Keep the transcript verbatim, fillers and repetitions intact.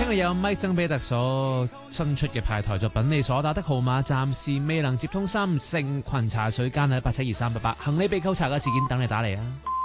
聽日有 Mike 曾比特所新出嘅派台作品，你所打的號碼暫時未能接通。三成群茶水間喺八七二三八八，行李被扣查嘅事件等你打嚟啊！